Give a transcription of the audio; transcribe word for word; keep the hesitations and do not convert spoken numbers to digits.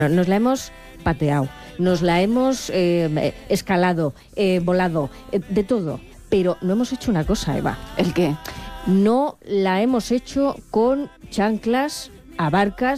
Nos la hemos pateado, nos la hemos eh, escalado, eh, volado, eh, de todo. Pero no hemos hecho una cosa, Eva. ¿El qué? No la hemos hecho con chanclas, abarcas